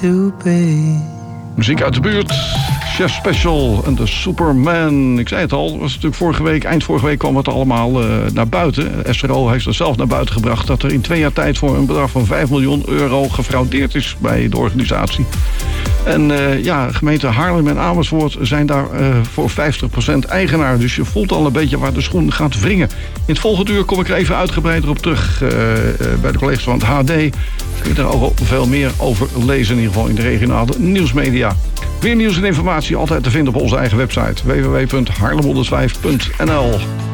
to be. Muziek uit de buurt. Chef Special en de Superman. Ik zei het al, was natuurlijk eind vorige week kwam het allemaal naar buiten. SRO heeft het zelf naar buiten gebracht dat er in 2 jaar tijd voor een bedrag van 5 miljoen euro gefraudeerd is bij de organisatie. En gemeente Haarlem en Amersfoort zijn daar voor 50% eigenaar. Dus je voelt al een beetje waar de schoen gaat wringen. In het volgende uur kom ik er even uitgebreider op terug bij de collega's van het HD. Kun je er ook veel meer over lezen, in ieder geval in de regionale nieuwsmedia. Meer nieuws en informatie altijd te vinden op onze eigen website www.haarlem105.nl.